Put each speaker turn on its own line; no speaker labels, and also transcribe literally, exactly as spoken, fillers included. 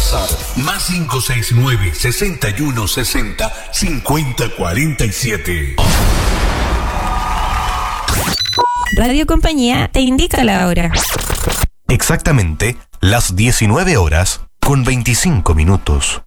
WhatsApp más cinco seis nueve, seis uno seis cero, cinco cero cuatro siete.
Radio Compañía te indica la hora.
Exactamente las diecinueve horas con veinticinco minutos.